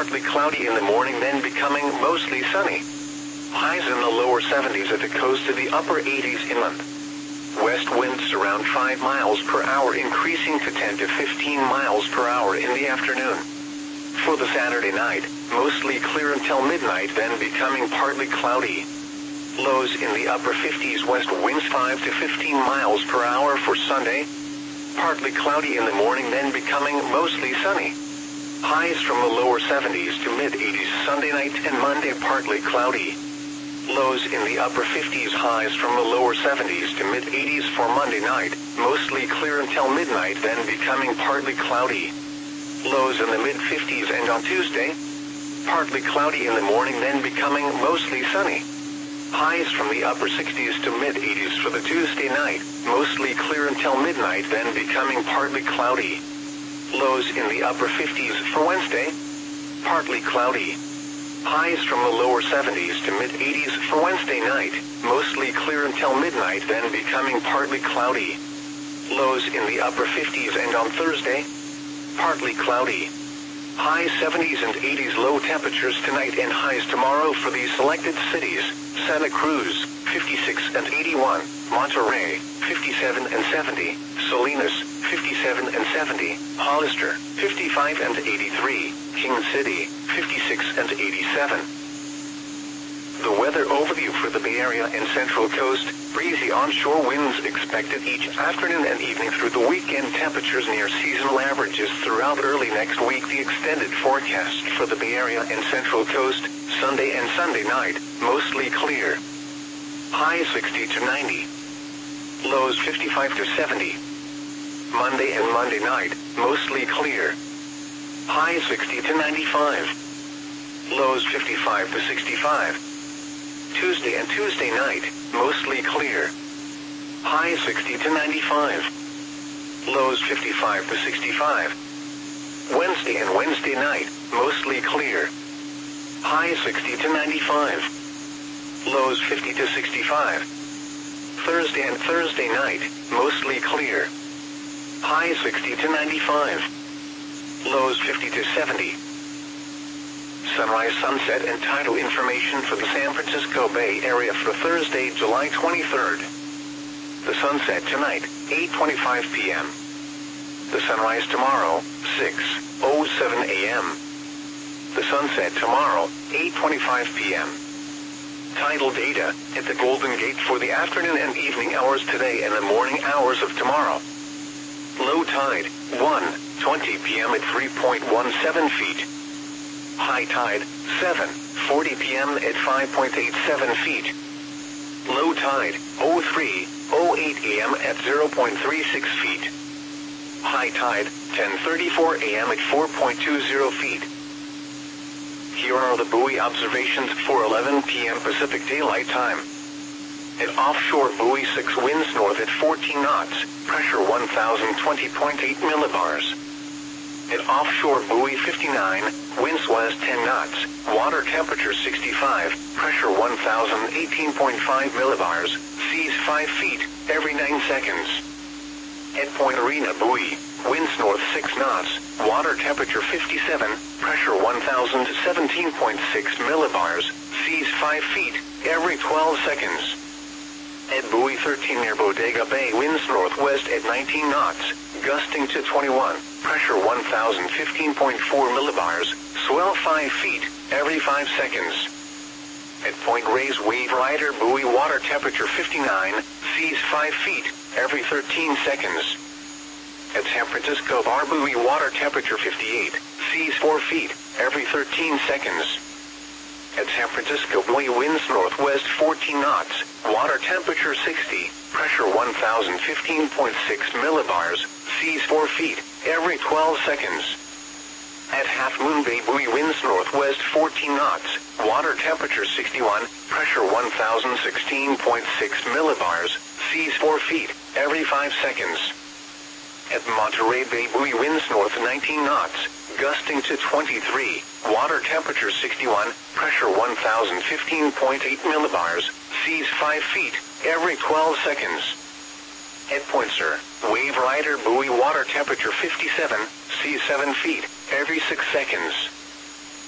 partly cloudy in the morning, then becoming mostly sunny. Highs in the lower 70s at the coast to the upper 80s inland. West winds around 5 miles per hour, increasing to 10 to 15 miles per hour in the afternoon. For the Saturday night, mostly clear until midnight, then becoming partly cloudy. Lows in the upper 50s, west winds 5 to 15 miles per hour for Sunday. Partly cloudy in the morning, then becoming mostly sunny. Highs from the lower 70s to mid-80s Sunday night and Monday, partly cloudy. Lows in the upper 50s, highs from the lower 70s to mid-80s for Monday night, mostly clear until midnight, then becoming partly cloudy. Lows in the mid-50s, and on Tuesday, partly cloudy in the morning, then becoming mostly sunny. Highs from the upper 60s to mid-80s for the Tuesday night, mostly clear until midnight, then becoming partly cloudy. Lows in the upper 50s for Wednesday, partly cloudy. Highs from the lower 70s to mid-80s for Wednesday night, mostly clear until midnight, then becoming partly cloudy. Lows in the upper 50s, and on Thursday, partly cloudy. High 70s and 80s low temperatures tonight and highs tomorrow for these selected cities: Santa Cruz, 56 and 81, Monterrey, 57 and 70, Salinas, 57 and 70, Hollister, 55 and 83, King City, 56 and 87. The weather overview for the Bay Area and Central Coast: breezy onshore winds expected each afternoon and evening through the weekend. Temperatures near seasonal averages throughout early next week. The extended forecast for the Bay Area and Central Coast: Sunday and Sunday night, mostly clear. High 60 to 90. Lows 55 to 70. Monday and Monday night, mostly clear. High 60 to 95. Lows 55 to 65. Tuesday and Tuesday night, mostly clear. High 60 to 95. Lows 55 to 65. Wednesday and Wednesday night, mostly clear. High 60 to 95. Lows 50 to 65. Thursday and Thursday night, mostly clear. High 60 to 95. Lows 50 to 70. Sunrise, sunset, and tidal information for the San Francisco Bay Area for Thursday, July 23rd. The sunset tonight, 8:25 p.m. The sunrise tomorrow, 6:07 a.m. The sunset tomorrow, 8:25 p.m. Tidal data at the Golden Gate for the afternoon and evening hours today and the morning hours of tomorrow. Low tide, 1:20 p.m. at 3.17 feet. High tide, 7:40 p.m. at 5.87 feet. Low tide, 03:08 a.m. at 0.36 feet. High tide, 10:34 a.m. at 4.20 feet. Here are the buoy observations for 11 p.m. Pacific Daylight Time. At offshore buoy 6, winds north at 14 knots, pressure 1020.8 millibars. At offshore buoy 59, winds west 10 knots, water temperature 65, pressure 1018.5 millibars, seas 5 feet, every 9 seconds. At Point Arena buoy, winds north 6 knots, water temperature 57, pressure 1017.6 millibars, seas 5 feet, every 12 seconds. At buoy 13 near Bodega Bay, winds northwest at 19 knots, gusting to 21, pressure 1015.4 millibars, swell 5 feet, every 5 seconds. At Point Reyes Wave Rider buoy, water temperature 59, seas 5 feet, every 13 seconds. At San Francisco Bar buoy, water temperature 58, seas 4 feet, every 13 seconds. At San Francisco buoy, winds northwest 14 knots, water temperature 60, pressure 1015.6 millibars, seas 4 feet, every 12 seconds. At Half Moon Bay buoy, winds northwest 14 knots, water temperature 61, pressure 1016.6 millibars, seas 4 feet, every 5 seconds. At Monterey Bay buoy, winds north 19 knots, gusting to 23, water temperature 61, pressure 1015.8 millibars, seas 5 feet, every 12 seconds. At Point Sur, Wave Rider buoy, water temperature 57, seas 7 feet, every 6 seconds.